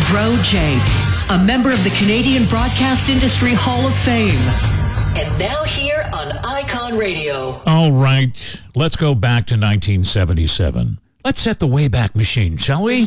Bro Jake, a member of the Canadian Broadcast Industry Hall of Fame. And now here on Icon Radio. All right, let's go back to 1977. Let's set the Wayback Machine, shall we?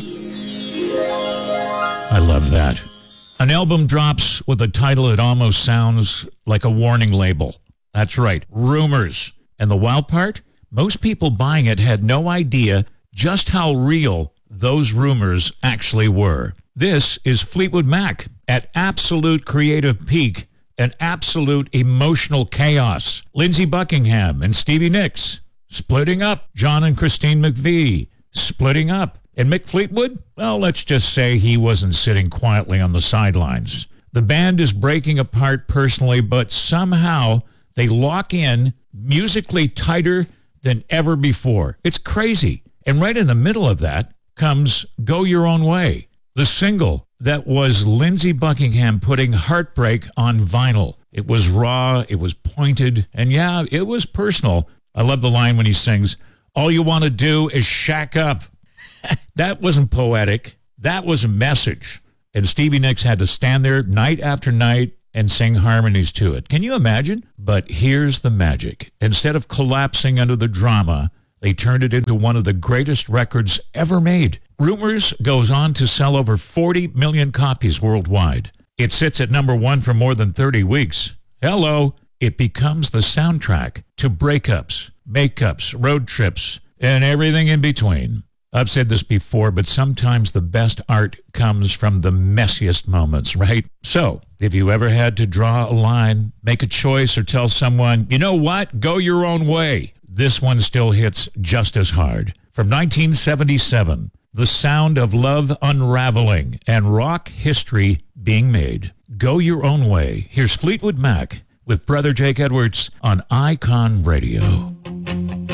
I love that. An album drops with a title that almost sounds like a warning label. That's right, Rumors. And the wild part? Most people buying it had no idea just how real those rumors actually were. This is Fleetwood Mac at absolute creative peak and absolute emotional chaos. Lindsey Buckingham and Stevie Nicks splitting up. John and Christine McVie splitting up. And Mick Fleetwood? Well, let's just say he wasn't sitting quietly on the sidelines. The band is breaking apart personally, but somehow they lock in musically tighter than ever before. It's crazy. And right in the middle of that comes Go Your Own Way, the single that was Lindsey Buckingham putting Heartbreak on vinyl. It was raw, it was pointed, and yeah, it was personal. I love the line when he sings, "All you want to do is shack up." That wasn't poetic. That was a message. And Stevie Nicks had to stand there night after night and sing harmonies to it. Can you imagine? But here's the magic. Instead of collapsing under the drama, they turned it into one of the greatest records ever made. Rumors goes on to sell over 40 million copies worldwide. It sits at number one for more than 30 weeks. Hello. It becomes the soundtrack to breakups, makeups, road trips, and everything in between. I've said this before, but sometimes the best art comes from the messiest moments, right? So, if you ever had to draw a line, make a choice, or tell someone, you know what, go your own way, this one still hits just as hard. From 1977, the sound of love unraveling and rock history being made. Go Your Own Way. Here's Fleetwood Mac with Brother Jake Edwards on Icon Radio.